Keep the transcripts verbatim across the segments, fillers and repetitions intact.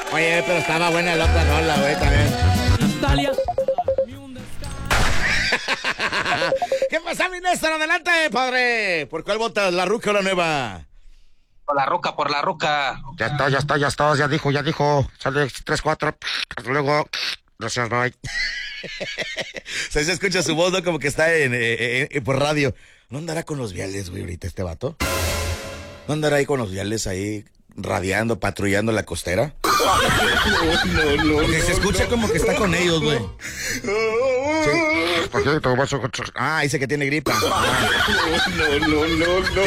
Oye, pero estaba buena la otra rola, güey, también. Italia. ¿Qué pasa, mi Néstor? Adelante, padre. ¿Por cuál votas, la ruca o la nueva? Por la ruca, por la ruca. Ya está, ya está, ya está, ya dijo, ya dijo. Sale tres, cuatro. Hasta luego. Gracias, bye. Se, se escucha su voz, ¿no? Como que está en, en, en, por radio. ¿No andará con los viales, güey, ahorita este vato? ¿No andará ahí con los viales ahí radiando, patrullando la costera? No, no, no. Porque no, se escucha no, como que está con ellos, güey. Sí. Ah, dice que tiene gripa. Ah. No, no, no, no.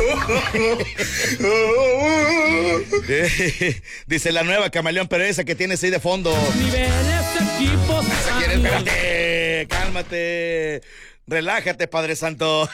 Dice la nueva Camaleón, pero esa que tienes ahí de fondo. Niveles, equipos. Espérate, cálmate. Relájate, Padre Santo.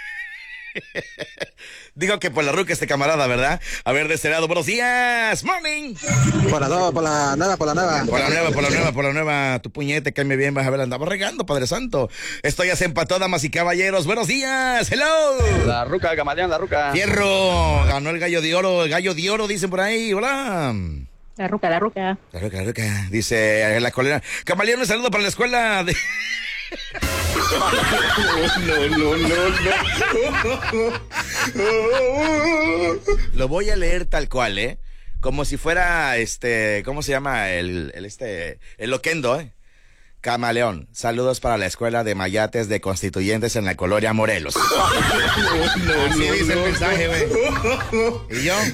Digo que por la ruca este camarada, ¿verdad? A ver, de este lado, buenos días, morning. Por la nueva, por la nueva, por la nueva. Por la nueva, por la nueva, por la nueva. Tu puñete, cáeme bien, vas a ver, andaba regando, Padre Santo. Esto ya se empató, damas y caballeros. Buenos días, hello. La ruca, el Camaleón, la ruca. Fierro, ganó el gallo de oro, el gallo de oro, dicen por ahí, hola. La ruca, la ruca. La ruca, la ruca, dice la colera. Camaleón, un saludo para la escuela de... No, no, no, no. Lo voy a leer tal cual, ¿eh? Como si fuera, este, ¿cómo se llama? El, el este, el loquendo, ¿eh? Camaleón, saludos para la escuela de Mayates de Constituyentes en la colonia Morelos. No, no, así no, dice no, el mensaje, güey. No. ¿Y yo?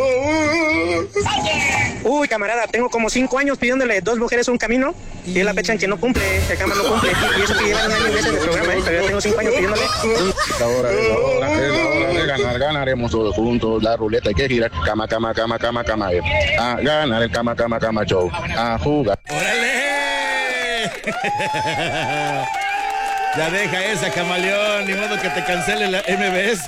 Uy, camarada, tengo como cinco años pidiéndole dos mujeres un camino y es la fecha en que no cumple, que cama no cumple. Y eso que llevan un año y meses de programa, ¿eh? Pero yo tengo cinco años pidiéndole. Esta hora es la hora, es la hora de ganar, ganaremos todos juntos. La ruleta hay que girar, cama, cama, cama, cama, cama. A ganar el cama, cama, cama show. A jugar. ¡Órale! Ya deja esa, Camaleón, ni modo que te cancele la M B S.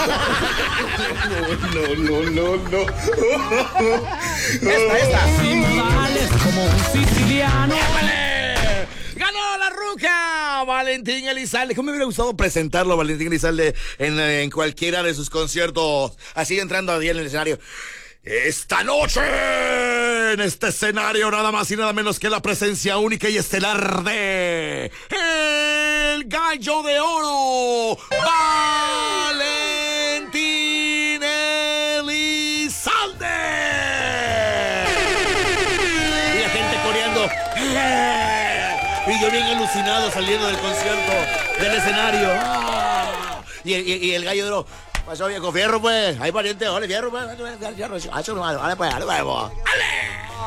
No, no, no, no, no. Esta, esta. Sin modales como un siciliano. ¡Épale! ¡Ganó la ruca! Valentín Elizalde. ¿Cómo me hubiera gustado presentarlo, Valentín Elizalde, en, en cualquiera de sus conciertos? Así entrando ahí en el escenario. Esta noche, en este escenario, nada más y nada menos que la presencia única y estelar de el gallo de oro, Valentín Elizalde. Y la gente coreando. Y yo bien alucinado saliendo del concierto, del escenario. Y, y, y el gallo de oro. Pasó viejo, fierro, pues. Hay pariente, ole, fierro, pues. Fierro, fierro, pues, dale, pues, dale, pues.